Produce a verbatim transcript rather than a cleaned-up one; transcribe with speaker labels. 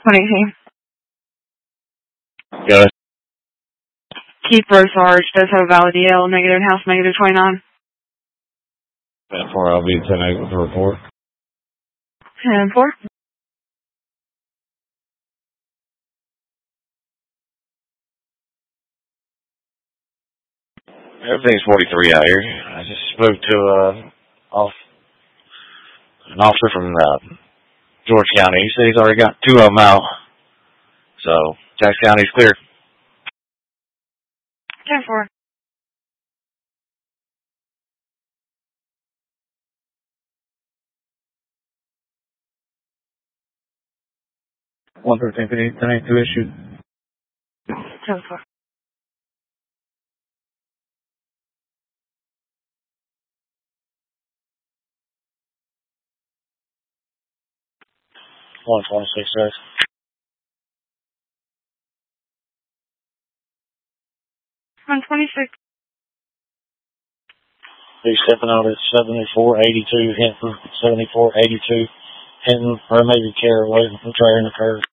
Speaker 1: one eighteen.
Speaker 2: Go.
Speaker 1: Keith Rosarge does have a valid D L, negative house, negative twenty-nine.
Speaker 2: ten four, I'll be ten eight with the report.
Speaker 1: ten four.
Speaker 2: Everything's forty-three out here. I just spoke to uh, off, an officer from uh, George County. He said he's already got two of them out. So, Jackson County's clear.
Speaker 1: ten four.
Speaker 2: one thirteen fifty, ten eight two issued.
Speaker 1: ten four.
Speaker 2: one twenty-six, six.
Speaker 1: one twenty-six.
Speaker 2: He's stepping out at seventy-four eighty-two, Hinton, seventy-four eighty-two, Hinton, or maybe Caraway, I'm trying the curve.